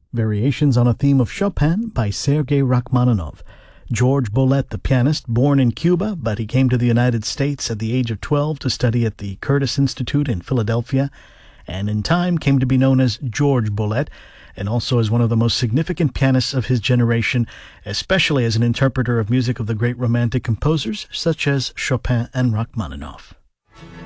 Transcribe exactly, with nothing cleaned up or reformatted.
Variations on a Theme of Chopin by Sergei Rachmaninoff. George Bolet, the pianist, born in Cuba, but he came to the United States at the age of twelve to study at the Curtis Institute in Philadelphia, and in time came to be known as George Bolet, and also as one of the most significant pianists of his generation, especially as an interpreter of music of the great Romantic composers such as Chopin and Rachmaninoff.